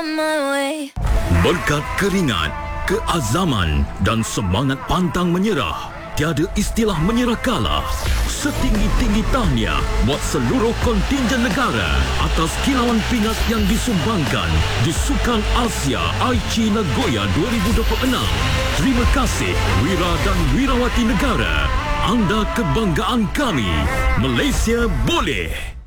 Berkat keringat, keazaman dan semangat pantang menyerah, tiada istilah menyerah kalah. Setinggi-tinggi tahniah buat seluruh kontingen negara atas kilauan pingat yang disumbangkan di Sukan Asia Aichi Nagoya 2026. Terima kasih Wira dan Wirawati negara. Anda kebanggaan kami. Malaysia boleh.